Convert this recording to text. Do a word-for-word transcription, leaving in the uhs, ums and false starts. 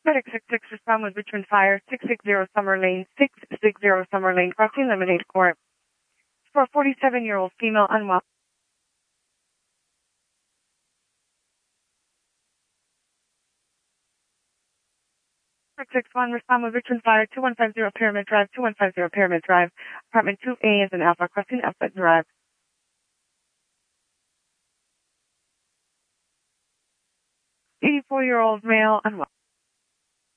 Medic six six, respond with return fire, six six zero Summer Lane, six six zero Summer Lane, crossing Lemonade Court. For a forty-seven-year-old female unwell. six six one, respond with return fire, two one five zero Pyramid Drive, two one five zero Pyramid Drive, apartment two A is in Alpha, crossing Alpha Drive. eighty-four-year-old male unwell.